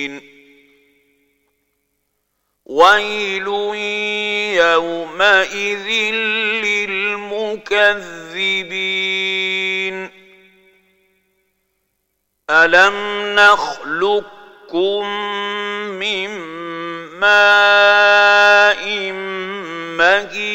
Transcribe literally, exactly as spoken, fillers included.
ويل يومئذ للمكذبين ألم نخلقكم من ماء مهين